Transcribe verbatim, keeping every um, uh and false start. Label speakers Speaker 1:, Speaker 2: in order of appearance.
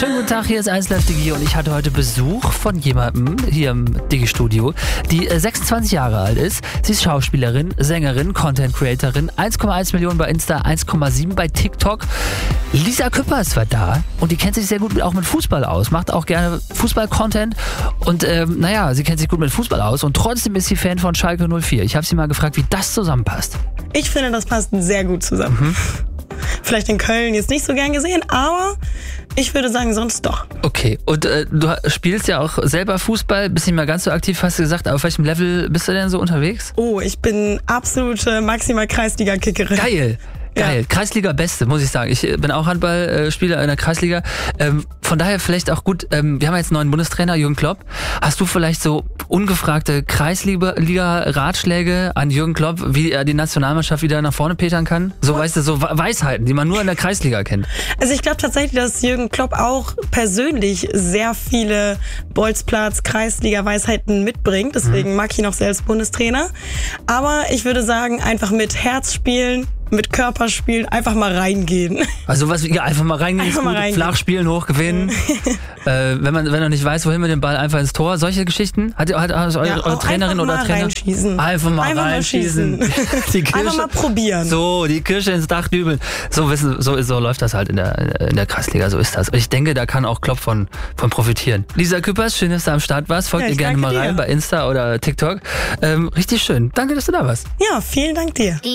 Speaker 1: Schönen guten Tag, hier ist eins Live Digi und ich hatte heute Besuch von jemandem hier im Digi-Studio, die sechsundzwanzig Jahre alt ist. Sie ist Schauspielerin, Sängerin, Content-Creatorin, eins Komma eins Millionen bei Insta, eins Komma sieben bei TikTok. Lisa Küppers war da und die kennt sich sehr gut auch mit Fußball aus, macht auch gerne Fußball-Content und ähm, naja, sie kennt sich gut mit Fußball aus und trotzdem ist sie Fan von Schalke null vier. Ich habe sie mal gefragt, wie das zusammenpasst.
Speaker 2: Ich finde, das passt sehr gut zusammen. Mhm. Vielleicht in Köln jetzt nicht so gern gesehen, aber ich würde sagen, sonst doch.
Speaker 1: Okay, und äh, du spielst ja auch selber Fußball, bist nicht mehr ganz so aktiv, hast du gesagt, aber auf welchem Level bist du denn so unterwegs?
Speaker 2: Oh, ich bin absolute maximal Kreisliga-Kickerin.
Speaker 1: Geil! Geil, ja. Kreisliga Beste, muss ich sagen. Ich bin auch Handballspieler in der Kreisliga. Ähm, von daher vielleicht auch gut, ähm, wir haben jetzt einen neuen Bundestrainer, Jürgen Klopp. Hast du vielleicht so ungefragte Kreisliga-Ratschläge an Jürgen Klopp, wie er die Nationalmannschaft wieder nach vorne petern kann? So, weißt du, so Weisheiten, die man nur in der Kreisliga kennt.
Speaker 2: Also ich glaube tatsächlich, dass Jürgen Klopp auch persönlich sehr viele Bolzplatz-Kreisliga-Weisheiten mitbringt. Deswegen mhm. mag ich ihn auch selbst Bundestrainer. Aber ich würde sagen, einfach mit Herz spielen, mit Körper spielen, einfach mal reingehen.
Speaker 1: Also was, ja, einfach mal reingehen, einfach mal reingehen. Flach spielen, hoch gewinnen. äh, wenn man wenn man nicht weiß, wohin mit dem Ball, einfach ins Tor. Solche Geschichten? Hat, hat, hat eure,
Speaker 2: ja,
Speaker 1: eure Trainerin oder
Speaker 2: mal
Speaker 1: Trainer?
Speaker 2: Reinschießen.
Speaker 1: Einfach mal
Speaker 2: einfach
Speaker 1: reinschießen.
Speaker 2: Mal die Kirsche, einfach mal probieren.
Speaker 1: So, die Kirsche ins Dach dübeln. So, wissen, so, so läuft das halt in der, in der Kreisliga, so ist das. Und ich denke, da kann auch Klopp von, von profitieren. Lisa Küppers, schön, dass du am Start warst. Folgt ja, ihr gerne mal rein dir. bei Insta oder TikTok. Ähm, richtig schön. Danke, dass du da warst.
Speaker 2: Ja, vielen Dank dir.